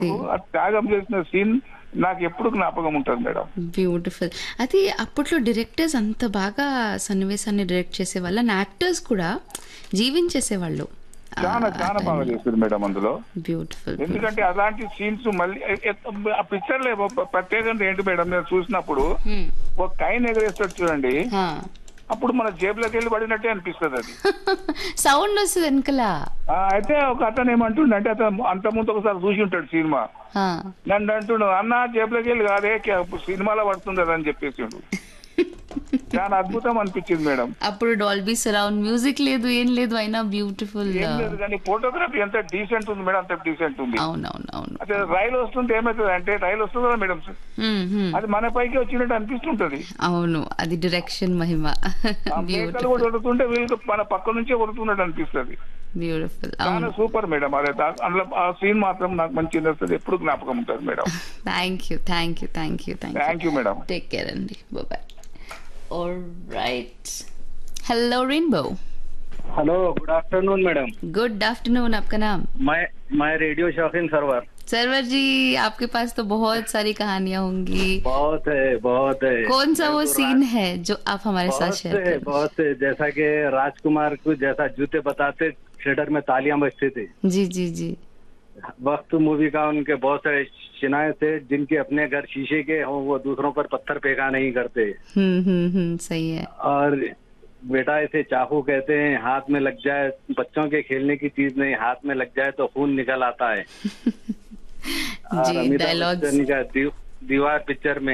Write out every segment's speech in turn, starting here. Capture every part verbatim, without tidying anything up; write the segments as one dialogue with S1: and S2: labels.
S1: ఆ త్యాగం చేసిన సీన్ నాకు ఎప్పుడు జ్ఞాపకం ఉంటుంది మేడం.
S2: బ్యూటిఫుల్. అది అప్పట్లో డైరెక్టర్స్ అంత బాగా సన్నివేశాన్ని డైరెక్ట్ చేసేవాళ్ళు అండ్ యాక్టర్స్ కూడా జీవించేసేవాళ్ళు.
S1: చాలా చాలా బాగా చేశారు మేడం అందులో.
S2: బ్యూటిఫుల్.
S1: ఎందుకంటే అలాంటి సీన్స్ మళ్ళీ ఆ పిక్చర్ లో ప్రత్యేకంగా ఏంటి మేడం, నేను చూసినప్పుడు ఒక కైన్ ఎగరేస్తాడు చూడండి, అప్పుడు మన జేబులోకి వెళ్ళి పడినట్టే అనిపిస్తుంది అది.
S2: సౌండ్ వస్తుంది వెనకల.
S1: అయితే ఒక అతను ఏమంటుండే అంటే అతను అంత ముందు ఒకసారి చూసి ఉంటాడు సినిమా, నన్ను అంటుండు అన్న జేబులోకి వెళ్ళి కాదే సినిమాలో పడుతుంది అని చెప్పేసి. చాలా అద్భుతం అనిపించింది మేడం.
S2: అప్పుడు డాల్బీ సరౌండ్ మ్యూజిక్ లేదు, ఏం లేదు, అయినా బ్యూటిఫుల్.
S1: ఏం లేదు కానీ ఫోటోగ్రఫీ ఎంత డీసెంట్ ఉంది మేడం, అంత డీసెంట్ ఉంది.
S2: అవునవునవును.
S1: అదే రైలు వస్తుంటే ఏమవుతుంది అంటే, రైలు వస్తుంది కదా మేడం, అది మన పైకి వచ్చినట్టు అనిపిస్తుంటది.
S2: అవును, అది డైరెక్షన్ మహిమ.
S1: కూడా కొడుతుంటే వీళ్ళకి మన పక్క నుంచే కొడుతున్నట్టు అనిపిస్తుంది.
S2: బ్యూటిఫుల్.
S1: చాలా సూపర్ మేడం. అదే అందులో ఆ సీన్ మాత్రం నాకు మంచి నచ్చుతుంది, ఎప్పుడు జ్ఞాపకం ఉంటుంది madam.
S2: Thank you thank you thank you
S1: thank you madam.
S2: Take care అండి. Bye. All right. Hello Rainbow.
S3: Hello, good afternoon madam.
S2: Good afternoon. आपका नाम?
S3: मैं मैं रेडियो शौकीन सरवर.
S2: सरवर जी, आपके पास तो बहुत सारी कहानियां होंगी.
S3: बहुत है बहुत है.
S2: कौन सा वो सीन है जो आप हमारे साथ शेयर करें?
S3: बहुत है, जैसा कि राजकुमार को जैसा जूते बताते थिएटर में तालियां बजती थी.
S2: जी जी जी.
S3: वक्त मूवी का उनके बहुत सारे शिनायत थे, जिनके अपने घर शीशे के हों वो दूसरों पर पत्थर फेंका नहीं करते.
S2: हम्म हम्म हम्म सही है.
S3: और बेटा इसे चाकू कहते हैं, हाथ में लग जाए, बच्चों के खेलने की चीज नहीं, हाथ में लग जाए तो खून निकल आता है. और अमिताभ बच्चन का दीवार पिक्चर में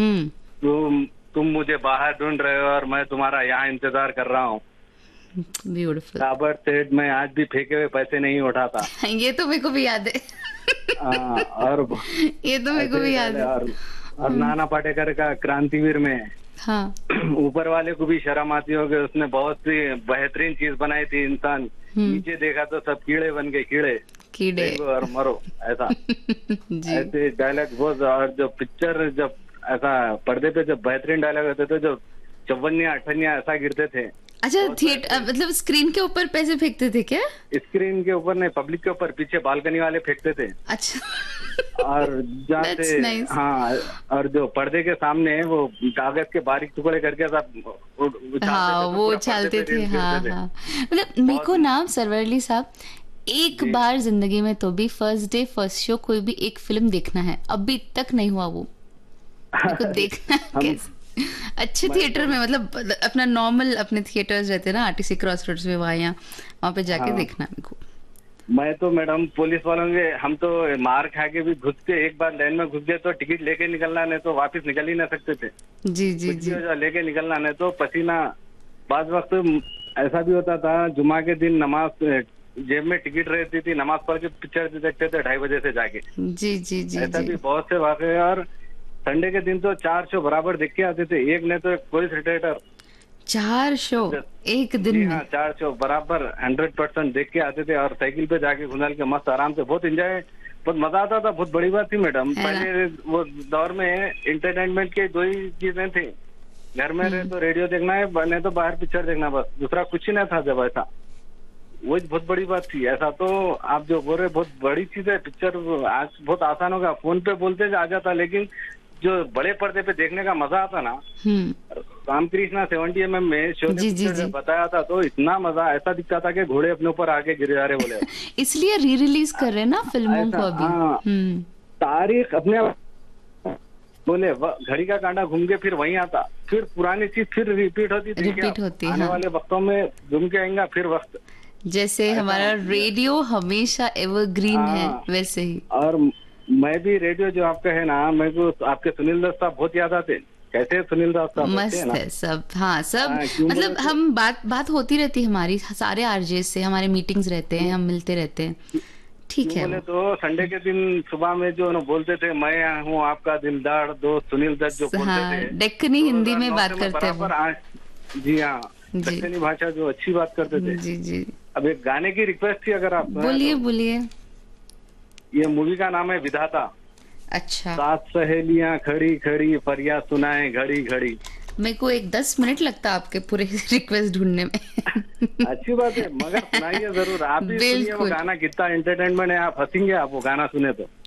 S3: तुम तुम मुझे बाहर ढूंढ रहे हो और मैं तुम्हारा यहाँ इंतजार कर रहा हूँ.
S2: ब्यूटीफुल.
S3: रॉबर्ट सेठ में आज भी फेंके हुए पैसे नहीं उठाता.
S2: ये तो मेरे को भी याद है.
S3: आ, और
S2: ये तो मेरे को भी याद है.
S3: और, और नाना पाटेकर का क्रांतिवीर में
S2: हाँ.
S3: ऊपर वाले को भी शर्म आती होगी, उसने बहुत सी बेहतरीन चीज बनाई थी. इंसान नीचे देखा तो सब कीड़े बन गए, कीड़े
S2: कीड़े
S3: और मरो, ऐसा. ऐसे डायलॉग बहुत. और जो पिक्चर जब ऐसा पर्दे पे जब बेहतरीन डायलॉग होते थे, जो चौवनिया अठनिया ऐसा गिरते थे.
S2: अच्छा, थिएटर मतलब स्क्रीन के ऊपर पैसे फेंकते थे क्या?
S3: स्क्रीन के ऊपर नहीं, पब्लिक के ऊपर, पीछे बालकनी वाले फेंकते थे.
S2: अच्छा.
S3: और जहाँ से
S2: nice.
S3: हाँ, और जो पर्दे के सामने वो कागज के बारीक टुकड़े करके सब
S2: हाँ वो उछालते थे. हाँ हाँ. मतलब मेरे को नाम सरवरली साहब, एक बार जिंदगी में तो भी फर्स्ट डे फर्स्ट शो कोई भी एक फिल्म देखना है, अभी तक नहीं हुआ वो. मेरे को देखना कैसे अच्छे थिएटर में, मतलब अपना नॉर्मल अपने थिएटर्स रहते हैं ना, आरटीसी क्रॉस रोड्स में, वहाँ यहाँ वहाँ पे जाके हाँ. देखना मेरे को.
S3: मैं तो मैडम पुलिस वालों के, हम तो मार खा के भी घुस के, एक बार लाइन में घुस गए तो टिकट लेके निकलना, नहीं तो वापस निकल ही ना सकते थे.
S2: जी जी जी.
S3: लेके निकलना, नहीं तो पसीना. बाद वक्त ऐसा भी होता था, जुमा के दिन नमाज जेब में टिकट रहती थी, नमाज पढ़ के पिक्चर देखते थे ढाई बजे से जाके.
S2: जी जी जी.
S3: ऐसा भी बहुत से वाक़े. और संडे के दिन तो चार शो बराबर देख के आते थे, एक ने तो कोई थिएटर.
S2: चार शो एक दिन में?
S3: हाँ, चार शो बराबर हंड्रेड परसेंट देख के आते थे. और साइकिल पे जाके घुमाल के मस्त आराम से, बहुत एंजॉय, बहुत मजा आता था. बहुत बड़ी बात थी मैडम. पहले वो दौर में एंटरटेनमेंट के दो ही चीजें थी, घर में रहे तो रेडियो देखना है, बने तो बाहर पिक्चर देखना, बस दूसरा कुछ ही नहीं था. जब ऐसा वो बहुत बड़ी बात थी. ऐसा तो आप जो बोल रहे बहुत बड़ी चीज है. पिक्चर आज बहुत आसान होगा, फोन पे बोलते आ जाता, लेकिन जो बड़े पर्दे पे देखने का मजा आता ना, रामकृष्णा सेवेंटी एम एम में शो ने बताया था, तो इतना मजा, ऐसा दिखता था कि घोड़े अपने ऊपर आके गिर जा रहे बोले.
S2: इसलिए री रिलीज कर रहे ना फिल्मों को अभी. हाँ,
S3: तारीख अपने बोले घड़ी का कांटा घूम के फिर वहीं आता, फिर पुरानी चीज फिर रिपीट होती थी.
S2: रिपीट होती
S3: आने वाले वक्तों में घूम के आएंगे फिर वक्त.
S2: जैसे हमारा रेडियो हमेशा एवरग्रीन है, वैसे ही.
S3: और मैं भी रेडियो जो आपका है ना, मेरे को आपके सुनील दत्त साहब बहुत याद आते. कैसे सुनील दत्त साहब?
S2: मस्त है सब. हाँ सब आ, मतलब हम बात बात होती रहती है हमारी, सारे आरजे से हमारे मीटिंग्स रहते हैं, हम मिलते रहते हैं. ठीक है.
S3: बोले तो संडे के दिन सुबह में जो बोलते थे, मैं हूँ आपका दिलदार दोस्त सुनील दत्त, जो बोलते
S2: हाँ,
S3: थे
S2: दक्कनी हिंदी में बात करते हैं.
S3: जी हाँ, दक्कनी भाषा जो अच्छी बात करते थे.
S2: जी जी.
S3: अब एक गाने की रिक्वेस्ट थी, अगर आप
S2: बोलिए बोलिए.
S3: ये मूवी का नाम है विधाता.
S2: अच्छा.
S3: सात सहेलियां खड़ी खड़ी फरियाद सुनाए घड़ी घड़ी.
S2: मेरे को एक दस मिनट लगता है आपके पूरे रिक्वेस्ट ढूंढने में.
S3: अच्छी बात है, मगर सुनाइए जरूर. आप भी सुनिए वो गाना, कितना एंटरटेनमेंट है, आप हंसेंगे आप वो गाना सुने तो.